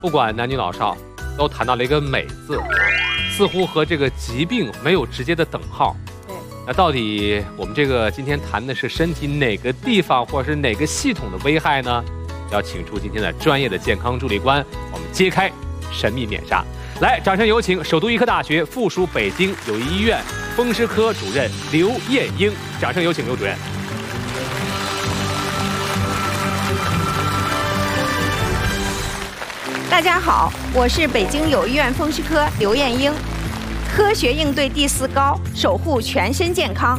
不管男女老少，都谈到了一个美字，似乎和这个疾病没有直接的等号。 对， 那到底我们这个今天谈的是身体哪个地方或者是哪个系统的危害呢？要请出今天的专业的健康助力官，我们揭开神秘面纱。来，掌声有请首都医科大学附属北京友谊医院风湿科主任刘艳英。掌声有请刘主任。 大家好，我是北京友谊医院风湿科刘艳英。科学应对第4高，守护全身健康。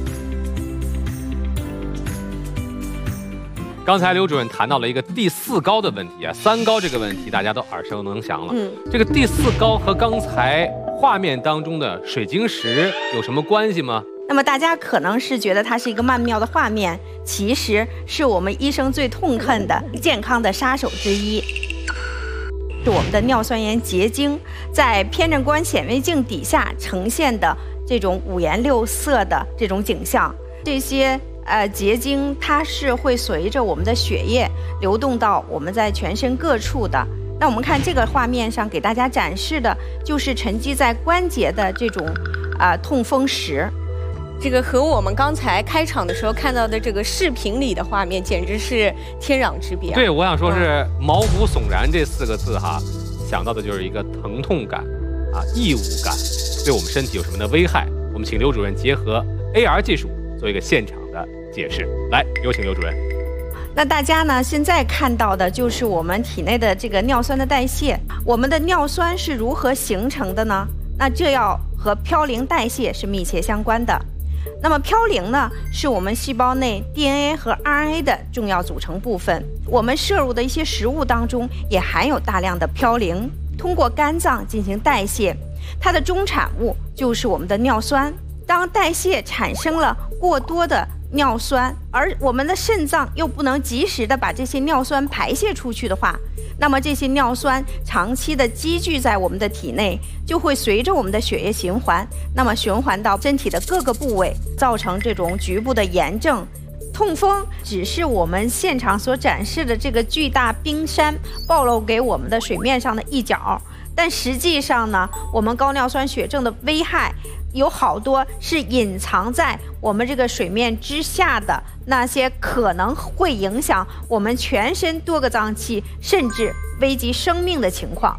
刚才刘主任谈到了一个第4高的问题啊，3高这个问题大家都耳熟能详了。这个第4高和刚才画面当中的水晶石有什么关系吗？ 那么大家可能是觉得它是一个曼妙的画面，其实是我们医生最痛恨的健康的杀手之一。是我们的尿酸盐结晶在偏振光显微镜底下呈现的这种5颜6色的这种景象。这些结晶它是会随着我们的血液流动到我们在全身各处的。那我们看这个画面上给大家展示的就是沉积在关节的这种痛风石。 这个和我们刚才开场的时候看到的这个视频里的画面简直是天壤之别。 对，我想说是毛骨悚然这4个字哈，想到的就是一个疼痛感异物感，对我们身体有什么的危害？我们请刘主任结合 AR 技术做一个现场的解释。来，有请刘主任。 那大家呢现在看到的就是我们体内的这个尿酸的代谢。我们的尿酸是如何形成的呢？那这要和嘌呤代谢是密切相关的。那么嘌呤呢，是我们细胞内 DNA 和 RNA 的重要组成部分。我们摄入的一些食物当中也含有大量的嘌呤，通过肝脏进行代谢，它的终产物就是我们的尿酸。当代谢产生了过多的尿酸，而我们的肾脏又不能及时的把这些尿酸排泄出去的话，那么这些尿酸长期的积聚在我们的体内，就会随着我们的血液循环，那么循环到身体的各个部位，造成这种局部的炎症。痛风只是我们现场所展示的这个巨大冰山暴露给我们的水面上的一角，但实际上呢，我们高尿酸血症的危害有好多是隐藏在我们这个水面之下的那些可能会影响我们全身多个脏器，甚至危及生命的情况。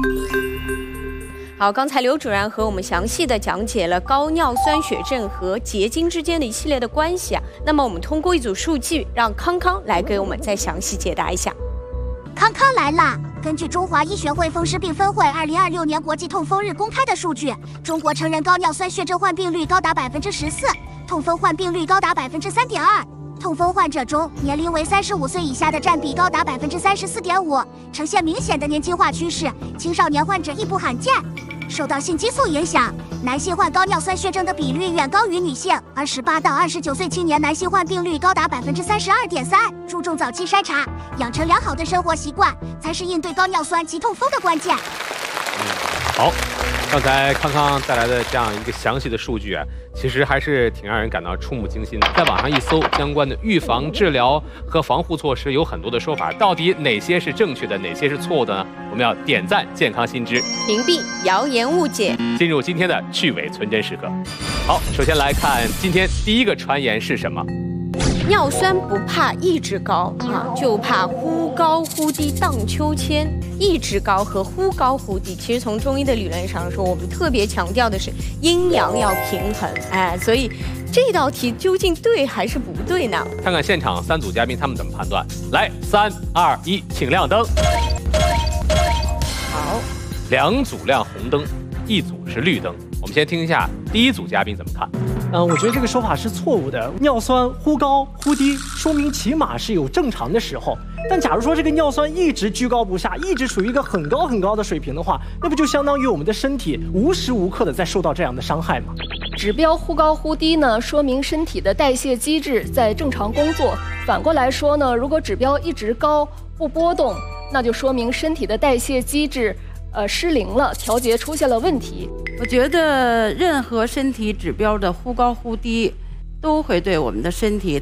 好，刚才刘主任和我们详细的讲解了高尿酸血症和结晶之间的一系列的关系啊。那么我们通过一组数据，让康康来给我们再详细解答一下。 康康来啦！根据中华医学会风湿病分会2026年国际痛风日公开的数据，中国成人高尿酸血症患病率高达14%，痛风患病率高达3.2%。痛风患者中，年龄为35岁以下的占比高达34.5%，呈现明显的年轻化趋势。青少年患者亦不罕见。受到性激素影响，男性患高尿酸血症的比率远高于女性，而18到29岁青年男性患病率高达32.3%。注重早期筛查，养成良好的生活习惯，才是应对高尿酸及痛风的关键。 好，刚才康康带来的这样一个详细的数据啊，其实还是挺让人感到触目惊心的。在网上一搜，相关的预防、治疗和防护措施有很多的说法，到底哪些是正确的，哪些是错误的呢？我们要点赞健康新知， 屏蔽谣言误解， 进入今天的去伪存真时刻。好，首先来看今天第一个传言是什么？ 尿酸不怕一直高就怕忽高忽低荡秋千。一直高和忽高忽低，其实从中医的理论上说，我们特别强调的是阴阳要平衡。所以这道题究竟对还是不对呢？ 看看现场3组嘉宾他们怎么判断。来，3、2、1，请亮灯。 好 ，2组亮红灯，1组是绿灯。我们先听一下第1组嘉宾怎么看。 我觉得这个说法是错误的。尿酸忽高忽低，说明起码是有正常的时候。但假如说这个尿酸一直居高不下，一直处于一个很高很高的水平的话，那不就相当于我们的身体无时无刻的在受到这样的伤害吗？ 指标忽高忽低呢，说明身体的代谢机制在正常工作。反过来说呢，如果指标一直高不波动，那就说明身体的代谢机制失灵了，调节出现了问题。 我觉得任何身体指标的忽高忽低，都会对我们的身体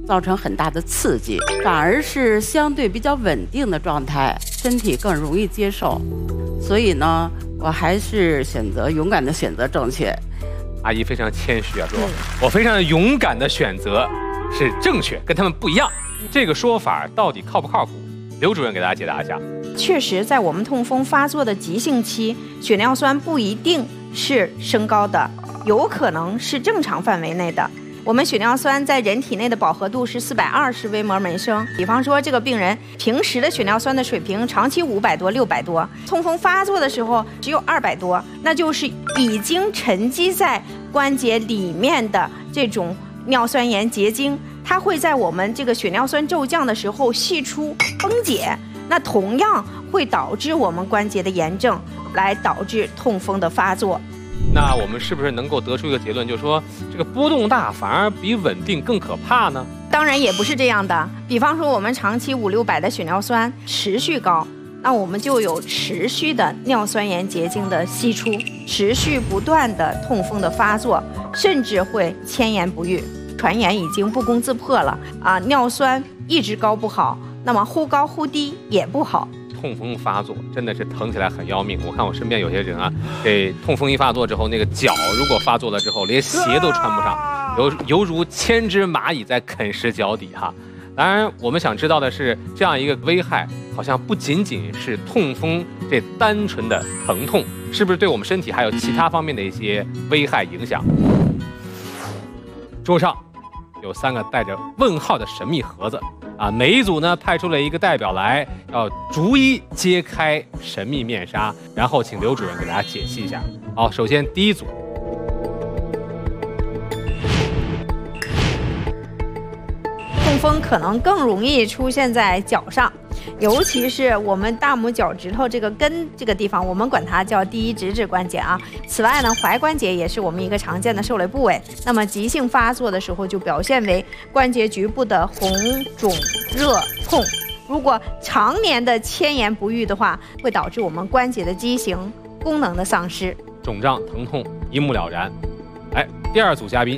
造成很大的刺激，反而是相对比较稳定的状态，身体更容易接受。所以呢，我还是勇敢的选择正确。 阿姨非常谦虚啊，说我非常勇敢的选择是正确，跟他们不一样。这个说法到底靠不靠谱？刘主任给大家解答一下。 确实，在我们痛风发作的急性期，血尿酸不一定是升高的，有可能是正常范围内的。我们血尿酸在人体内的饱和度是420微摩每升。比方说，这个病人平时的血尿酸的水平长期500多、600多，痛风发作的时候只有200多，那就是已经沉积在关节里面的这种尿酸盐结晶，它会在我们这个血尿酸骤降的时候析出崩解，那同样会导致我们关节的炎症，来导致痛风的发作。 那我们是不是能够得出一个结论，就是说这个波动大反而比稳定更可怕呢？ 当然也不是这样的。比方说我们长期500、600的血尿酸持续高，那我们就有持续的尿酸盐结晶的析出，持续不断的痛风的发作，甚至会迁延不愈，传言已经不攻自破了啊！尿酸一直高不好，那么忽高忽低也不好。 痛风发作真的是疼起来很要命。我看我身边有些人啊，这痛风一发作之后，那个脚如果发作了之后，连鞋都穿不上，犹如千只蚂蚁在啃食脚底哈。当然，我们想知道的是，这样一个危害好像不仅仅是痛风这单纯的疼痛，是不是对我们身体还有其他方面的一些危害影响？桌上有3个带着问号的神秘盒子啊，每一组呢派出了一个代表来，要逐一揭开神秘面纱，然后请刘主任给大家解析一下。好，首先第一组。 痛风可能更容易出现在脚上，尤其是我们大拇脚趾头这个根这个地方，我们管它叫第一直指关节啊。此外呢，踝关节也是我们一个常见的受累部位。那么急性发作的时候，就表现为关节局部的红肿热痛。如果常年的迁延不愈的话，会导致我们关节的畸形、功能的丧失， 肿胀疼痛一目了然。来，第2组嘉宾。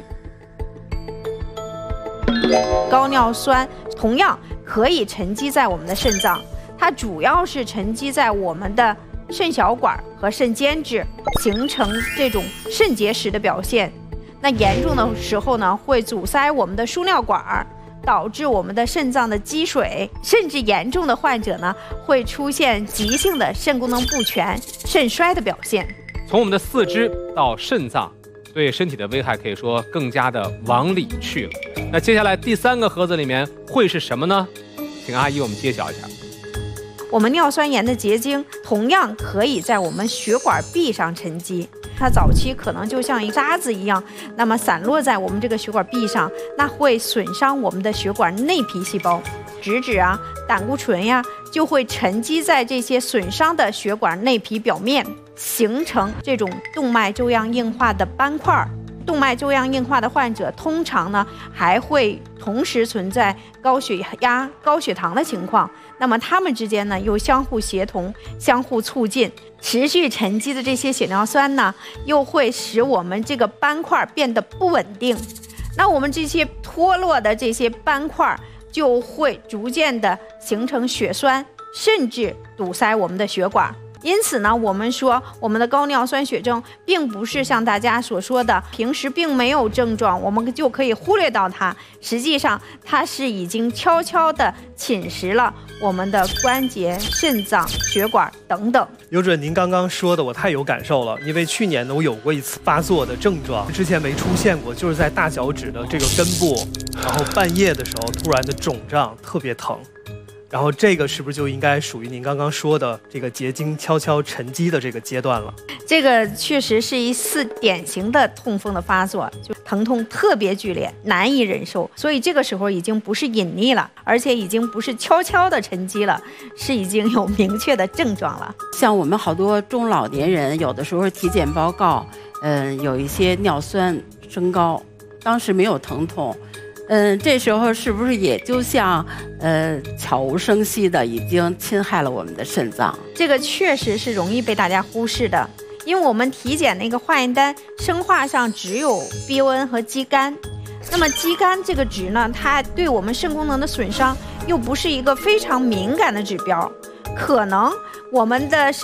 高尿酸同样可以沉积在我们的肾脏，它主要是沉积在我们的肾小管和肾间质，形成这种肾结石的表现。那严重的时候呢，会阻塞我们的输尿管，导致我们的肾脏的积水，甚至严重的患者呢，会出现急性的肾功能不全、肾衰的表现。 从我们的四肢到肾脏，对身体的危害可以说更加的往里去了。那接下来第3个盒子里面会是什么呢？请阿姨我们揭晓一下。 我们尿酸盐的结晶同样可以在我们血管壁上沉积，它早期可能就像一沙子一样，那么散落在我们这个血管壁上，那会损伤我们的血管内皮细胞，脂质啊、胆固醇呀，就会沉积在这些损伤的血管内皮表面，形成这种动脉粥样硬化的斑块。动脉粥样硬化的患者通常呢还会同时存在高血压、高血糖的情况，那么它们之间呢又相互协同、相互促进，持续沉积的这些血尿酸呢又会使我们这个斑块变得不稳定，那我们这些脱落的这些斑块就会逐渐的形成血栓，甚至堵塞我们的血管。因此呢，我们说我们的高尿酸血症并不是像大家所说的平时并没有症状，我们就可以忽略到它。实际上，它是已经悄悄地侵蚀了我们的关节、肾脏、血管等等。 刘主任，您刚刚说的我太有感受了，因为去年呢我有过一次发作的症状，之前没出现过，就是在大脚趾的这个根部，然后半夜的时候突然的肿胀，特别疼。然后这个是不是就应该属于您刚刚说的这个结晶悄悄沉积的这个阶段了？ 这个确实是一次典型的痛风的发作，就疼痛特别剧烈，难以忍受，所以这个时候已经不是隐匿了，而且已经不是悄悄的沉积了，是已经有明确的症状了。 像我们好多中老年人，有的时候体检报告，有一些尿酸升高，当时没有疼痛。这时候是不是也就像悄无声息的已经侵害了我们的肾脏？ 这个确实是容易被大家忽视的，因为我们体检那个化验单生化上只有 BON 和肌酐， 那么肌酐这个值呢，它对我们肾功能的损伤又不是一个非常敏感的指标，可能我们的肾